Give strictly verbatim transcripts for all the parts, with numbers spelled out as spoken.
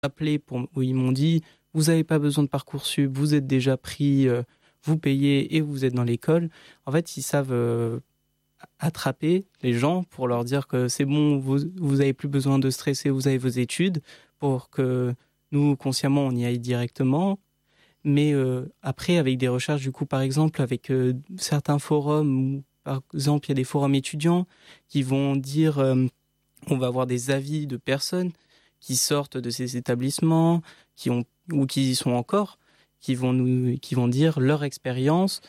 appelé pour, où ils m'ont dit « Vous n'avez pas besoin de Parcoursup, vous êtes déjà pris, euh, vous payez et vous êtes dans l'école ». En fait, ils savent euh, attraper les gens pour leur dire que c'est bon, vous vous n'avez plus besoin de stresser, vous avez vos études, pour que nous, consciemment, on y aille directement. Mais euh, après, avec des recherches, du coup, par exemple, avec euh, certains forums, où, par exemple, il y a des forums étudiants qui vont dire, euh, on va avoir des avis de personnes qui sortent de ces établissements, qui ont ou qui y sont encore, qui vont nous, qui vont dire leur expérience,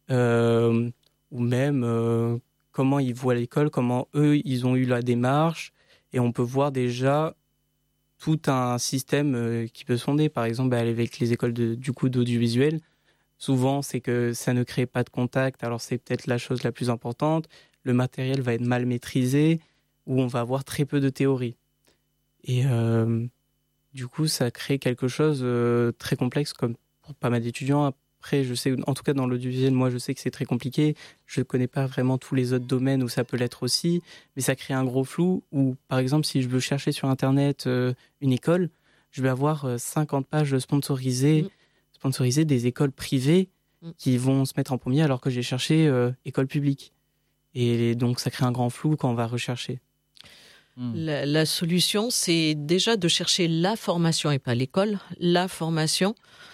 euh, ou même euh, comment ils voient l'école, comment eux ils ont eu la démarche, et on peut voir déjà tout un système euh, qui peut se fonder. Par exemple, bah, avec les écoles de, du coup d'audiovisuel, souvent c'est que ça ne crée pas de contact, alors c'est peut-être la chose la plus importante. Le matériel va être mal maîtrisé, où on va avoir très peu de théorie. Et euh, du coup, ça crée quelque chose de euh, très complexe, comme pour pas mal d'étudiants. Après, je sais, en tout cas dans l'audiovisuel, moi je sais que c'est très compliqué. Je ne connais pas vraiment tous les autres domaines où ça peut l'être aussi, mais ça crée un gros flou où, par exemple, si je veux chercher sur Internet euh, une école, je vais avoir euh, cinquante pages sponsorisées, mmh. sponsorisées des écoles privées mmh. qui vont se mettre en premier alors que j'ai cherché euh, école publique. Et donc ça crée un grand flou quand on va rechercher. La, la solution, c'est déjà de chercher la formation et pas l'école, la formation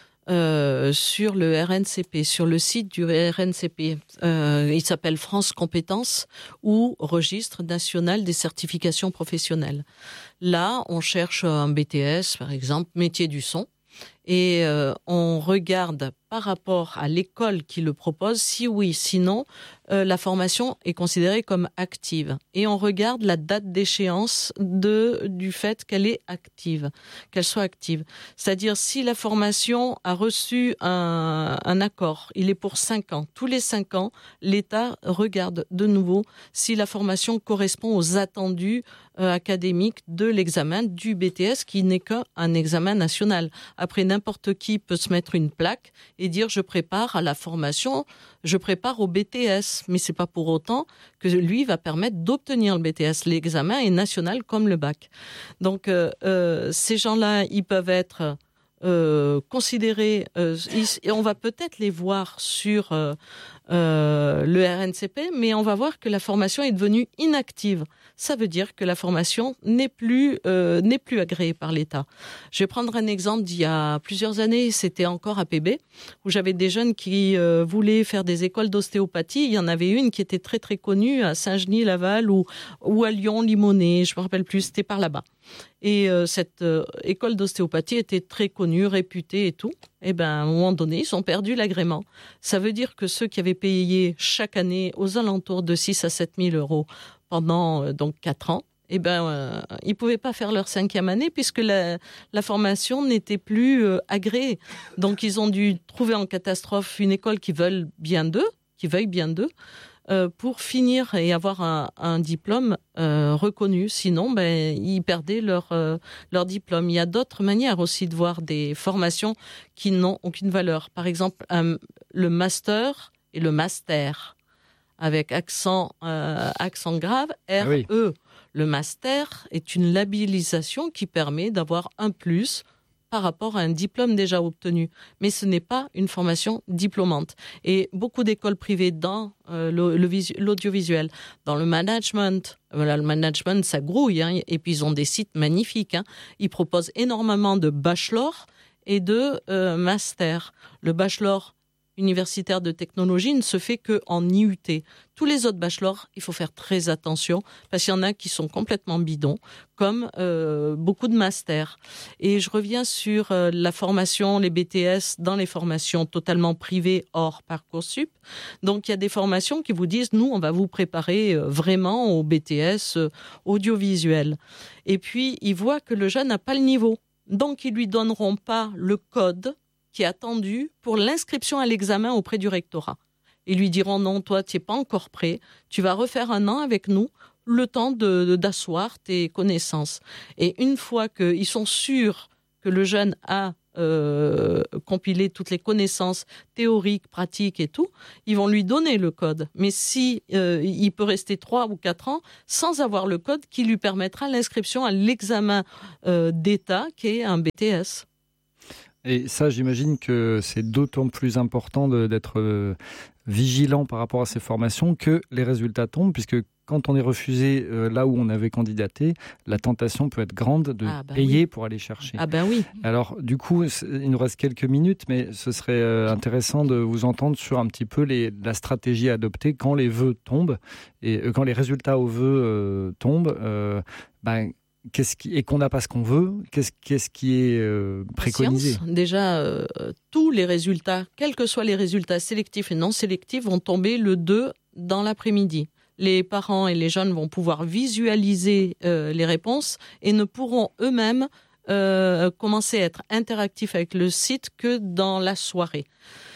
euh, sur le R N C P, sur le site du R N C P. Euh, il s'appelle France Compétences ou Registre national des certifications professionnelles. Là, on cherche un B T S, par exemple, métier du son, et euh, on regarde par rapport à l'école qui le propose, si oui, sinon, euh, la formation est considérée comme active. Et on regarde la date d'échéance de, du fait qu'elle est active, qu'elle soit active. C'est-à-dire, si la formation a reçu un, un accord, il est pour cinq ans. Tous les cinq ans, l'État regarde de nouveau si la formation correspond aux attendus euh, académiques de l'examen du B T S, qui n'est qu'un examen national. Après, n'importe qui peut se mettre une plaque et dire je prépare à la formation, je prépare au B T S. Mais c'est pas pour autant que lui va permettre d'obtenir le B T S. L'examen est national comme le bac. Donc euh, euh, ces gens-là, ils peuvent être euh, considérés, euh, ils, et on va peut-être les voir sur euh, euh, le R N C P, mais on va voir que la formation est devenue inactive. Ça veut dire que la formation n'est plus euh, n'est plus agréée par l'État. Je vais prendre un exemple d'il y a plusieurs années, c'était encore à P B, où j'avais des jeunes qui euh, voulaient faire des écoles d'ostéopathie. Il y en avait une qui était très très connue à Saint-Genis-Laval ou, ou à Lyon-Limonest, je me rappelle plus, c'était par là-bas. Et euh, cette euh, école d'ostéopathie était très connue, réputée et tout. Et ben, à un moment donné, ils ont perdu l'agrément. Ça veut dire que ceux qui avaient payé chaque année aux alentours de six à sept mille euros pendant euh, donc quatre ans, eh ben, euh, ils pouvaient pas faire leur cinquième année puisque la, la formation n'était plus euh, agréée. Donc, ils ont dû trouver en catastrophe une école qui veuille bien d'eux, qui veuille bien d'eux, euh, pour finir et avoir un, un diplôme euh, reconnu. Sinon, ben, ils perdaient leur, euh, leur diplôme. Il y a d'autres manières aussi de voir des formations qui n'ont aucune valeur. Par exemple, un, le master et le master, avec accent, euh, accent grave, R E. Ah oui. Le master est une labellisation qui permet d'avoir un plus par rapport à un diplôme déjà obtenu. Mais ce n'est pas une formation diplômante. Et beaucoup d'écoles privées dans euh, le, le visu- l'audiovisuel, dans le management, voilà, le management, ça grouille, hein, et puis ils ont des sites magnifiques. Hein. Ils proposent énormément de bachelor et de euh, master. Le bachelor universitaire de technologie ne se fait qu'en I U T. Tous les autres bachelors, il faut faire très attention parce qu'il y en a qui sont complètement bidons, comme euh, beaucoup de masters. Et je reviens sur euh, la formation, les B T S dans les formations totalement privées hors Parcoursup. Donc, il y a des formations qui vous disent, nous, on va vous préparer euh, vraiment au B T S euh, audiovisuel. Et puis, ils voient que le jeune n'a pas le niveau. Donc, ils lui donneront pas le code qui est attendu pour l'inscription à l'examen auprès du rectorat. Ils lui diront non, toi, tu n'es pas encore prêt, tu vas refaire un an avec nous, le temps de, de, d'asseoir tes connaissances. Et une fois qu'ils sont sûrs que le jeune a euh, compiler toutes les connaissances théoriques, pratiques et tout, ils vont lui donner le code. Mais si euh, il peut rester trois ou quatre ans sans avoir le code qui lui permettra l'inscription à l'examen euh, d'État qui est un B T S. Et ça, j'imagine que c'est d'autant plus important de, d'être euh, vigilant par rapport à ces formations que les résultats tombent, puisque quand on est refusé euh, là où on avait candidaté, la tentation peut être grande de ah ben payer oui. pour aller chercher. Ah ben oui. Alors du coup, il nous reste quelques minutes, mais ce serait euh, intéressant de vous entendre sur un petit peu les, la stratégie à adopter quand les vœux tombent, et euh, quand les résultats aux vœux euh, tombent, euh, ben, Qu'est-ce qui, et qu'on n'a pas ce qu'on veut, qu'est-ce, qu'est-ce qui est euh, préconisé ? Science, déjà, euh, tous les résultats, quels que soient les résultats sélectifs et non sélectifs, vont tomber le deux dans l'après-midi. Les parents et les jeunes vont pouvoir visualiser euh, les réponses et ne pourront eux-mêmes euh, commencer à être interactifs avec le site que dans la soirée.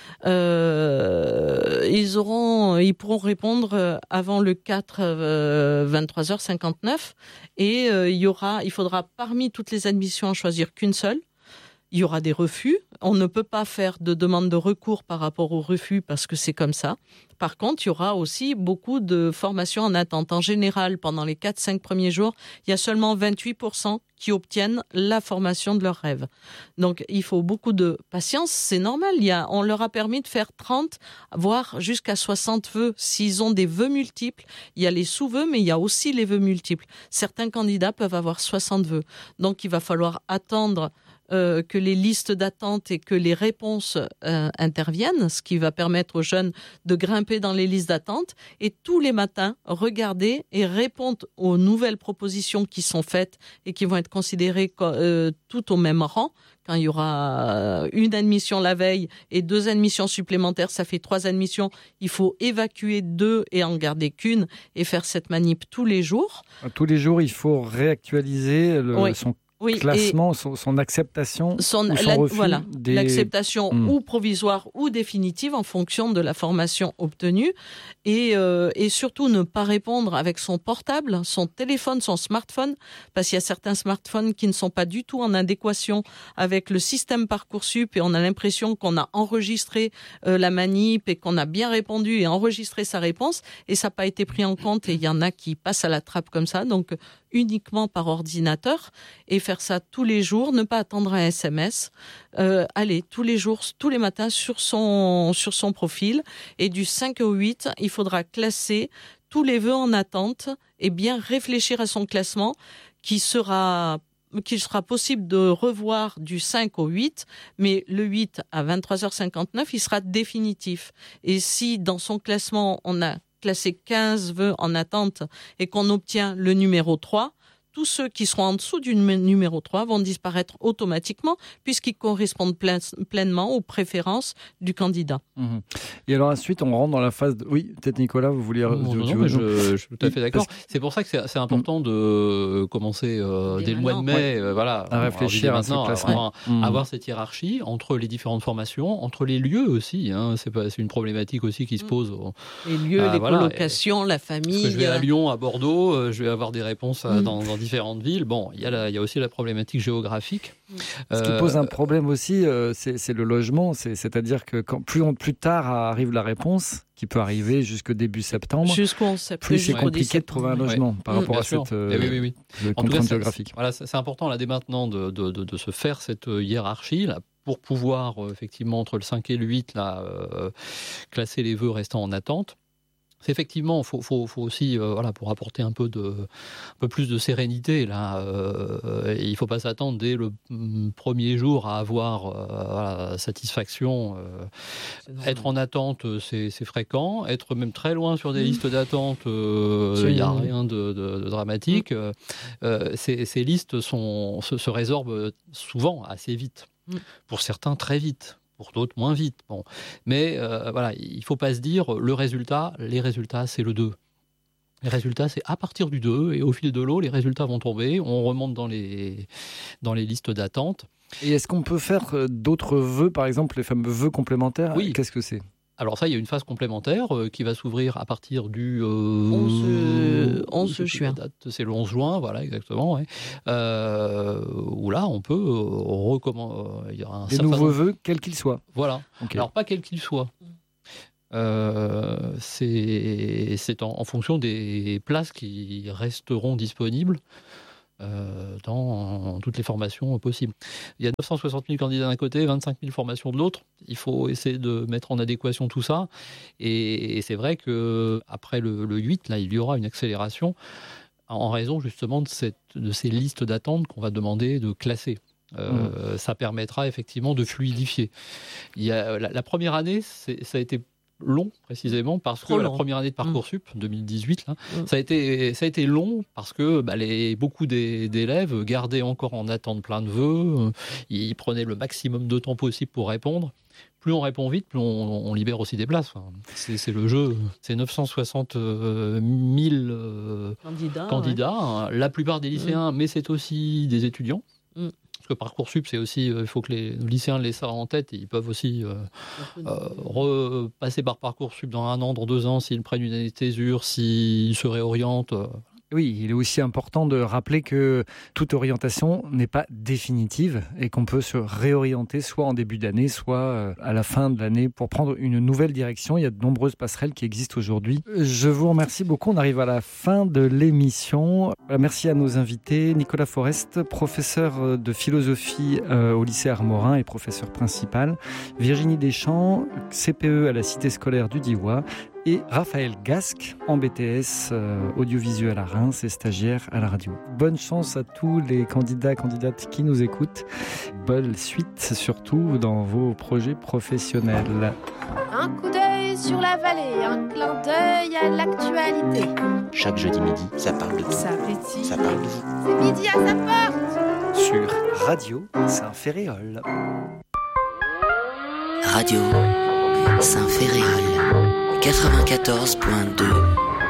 Euh, ils auront, ils pourront répondre avant le quatre, euh, vingt-trois heures cinquante-neuf, et euh, il y aura, il faudra parmi toutes les admissions en choisir qu'une seule. Il y aura des refus. On ne peut pas faire de demande de recours par rapport aux refus parce que c'est comme ça. Par contre, il y aura aussi beaucoup de formations en attente. En général, pendant les quatre cinq premiers jours, il y a seulement vingt-huit pour cent qui obtiennent la formation de leur rêve. Donc, il faut beaucoup de patience. C'est normal. Il y a, on leur a permis de faire trente, voire jusqu'à soixante vœux. S'ils ont des vœux multiples, il y a les sous-vœux, mais il y a aussi les vœux multiples. Certains candidats peuvent avoir soixante vœux. Donc, il va falloir attendre Euh, que les listes d'attente et que les réponses euh, interviennent, ce qui va permettre aux jeunes de grimper dans les listes d'attente et tous les matins regarder et répondre aux nouvelles propositions qui sont faites et qui vont être considérées euh, tout au même rang. Quand il y aura une admission la veille et deux admissions supplémentaires, ça fait trois admissions. Il faut évacuer deux et en garder qu'une et faire cette manip tous les jours. Tous les jours, il faut réactualiser le, oui. son Oui, classement, son, son acceptation son, ou son la, refus voilà, des... l'acceptation mmh. ou provisoire ou définitive en fonction de la formation obtenue et, euh, et surtout ne pas répondre avec son portable, son téléphone, son smartphone, parce qu'il y a certains smartphones qui ne sont pas du tout en adéquation avec le système Parcoursup et on a l'impression qu'on a enregistré euh, la manip et qu'on a bien répondu et enregistré sa réponse et ça n'a pas été pris en compte et il y en a qui passent à la trappe comme ça, donc uniquement par ordinateur et faire ça tous les jours, ne pas attendre un S M S, euh, aller tous les jours, tous les matins sur son, sur son profil et du cinq au huit, il faudra classer tous les vœux en attente et bien réfléchir à son classement qui sera qu'il sera possible de revoir du cinq au huit, mais le huit à vingt-trois heures cinquante-neuf, il sera définitif. Et si dans son classement, on a classé quinze vœux en attente et qu'on obtient le numéro trois, tous ceux qui seront en dessous du numéro trois vont disparaître automatiquement puisqu'ils correspondent plein, pleinement aux préférences du candidat. Mmh. Et alors ensuite, on rentre dans la phase... De... Oui, peut-être Nicolas, vous vouliez... Non, non, non, je, je suis tout à fait d'accord. Parce... C'est pour ça que c'est, c'est important de commencer euh, dès, dès le mois de mai ouais. euh, voilà, à réfléchir à maintenant, ce classement. À, mmh. avoir cette hiérarchie entre les différentes formations, entre les lieux aussi. Hein, c'est, pas, c'est une problématique aussi qui se pose. Au, les lieux, euh, les voilà, colocations, et, la famille... Parce que je vais à Lyon, à Bordeaux, euh, je vais avoir des réponses à, mmh. dans, dans différentes villes. Bon, il y, il y a aussi la problématique géographique. Ce qui pose un problème aussi, euh, c'est, c'est le logement. C'est, c'est-à-dire que quand, plus, on, plus tard arrive la réponse, qui peut arriver jusqu'au début septembre, jusqu'au onze septembre, plus c'est compliqué de trouver un logement ouais. par mmh, rapport à sûr. cette euh, oui, oui, oui. contrainte cas, géographique. C'est, voilà, c'est, c'est important là, dès maintenant de, de, de, de se faire cette hiérarchie là, pour pouvoir euh, effectivement entre le cinq et le huit là, euh, classer les vœux restant en attente. C'est effectivement, il faut, faut, faut aussi, euh, voilà, pour apporter un peu, de, un peu plus de sérénité, là, euh, il ne faut pas s'attendre dès le premier jour à avoir euh, voilà, satisfaction. Euh, être en attente, c'est, c'est fréquent. Être même très loin sur des mmh. listes d'attente, il euh, n'y a rien de, de, de dramatique. Mmh. Euh, ces, ces listes sont, se, se résorbent souvent assez vite. Mmh. Pour certains, très vite. Pour d'autres, moins vite. Bon. Mais euh, voilà, il ne faut pas se dire le résultat, les résultats, c'est le deux. Les résultats, c'est à partir du deux, et au fil de l'eau, les résultats vont tomber, on remonte dans les, dans les listes d'attente. Et est-ce qu'on peut faire d'autres vœux, par exemple les fameux vœux complémentaires ? Oui. Qu'est-ce que c'est ? Alors ça, il y a une phase complémentaire euh, qui va s'ouvrir à partir du euh, onze, onze juin. Date, c'est le onze juin, voilà, exactement. Ouais. Euh, où là, on peut euh, recommencer. Il y aura un Des nouveaux vœux, quels qu'ils soient. Voilà. Okay. Alors pas quels qu'ils soient. Euh, c'est c'est en, en fonction des places qui resteront disponibles. Euh, dans toutes les formations possibles. Il y a neuf cent soixante mille candidats d'un côté, vingt-cinq mille formations de l'autre. Il faut essayer de mettre en adéquation tout ça. Et, et c'est vrai qu'après le, le huit, là, il y aura une accélération en raison justement de, cette, de ces listes d'attente qu'on va demander de classer. Euh, mmh. Ça permettra effectivement de fluidifier. Il y a, la, la première année, c'est, ça a été long précisément parce Trop que long. La première année de Parcoursup mmh. deux mille dix-huit là, mmh. ça a été ça a été long parce que bah, les beaucoup des, d'élèves gardaient encore en attente plein de vœux, ils prenaient le maximum de temps possible pour répondre. Plus on répond vite, plus on, on libère aussi des places. Enfin, c'est, c'est le jeu. C'est neuf cent soixante mille euh, candidats, candidats ouais. hein, la plupart des lycéens, mmh. mais c'est aussi des étudiants. Mmh. Parce que Parcoursup, c'est aussi, il faut que les lycéens laissent ça en tête. Et ils peuvent aussi euh, euh, repasser par Parcoursup dans un an, dans deux ans, s'ils prennent une année de thésure, s'ils se réorientent. Euh. Oui, il est aussi important de rappeler que toute orientation n'est pas définitive et qu'on peut se réorienter soit en début d'année, soit à la fin de l'année pour prendre une nouvelle direction. Il y a de nombreuses passerelles qui existent aujourd'hui. Je vous remercie beaucoup. On arrive à la fin de l'émission. Merci à nos invités. Nicolas Forest, professeur de philosophie au lycée Armorin et professeur principal. Virginie Deschamps, C P E à la Cité scolaire du Diois. Et Raphaël Gasque, en B T S euh, audiovisuel à Reims et stagiaire à la radio. Bonne chance à tous les candidats et candidates qui nous écoutent. Bonne suite, surtout dans vos projets professionnels. Un coup d'œil sur la vallée, un clin d'œil à l'actualité. Chaque jeudi midi, ça parle de tout. Ça pétille. Ça parle de vous. C'est midi à sa porte. Sur Radio Saint-Ferréol. Radio Saint-Ferréol. quatre-vingt-quatorze point deux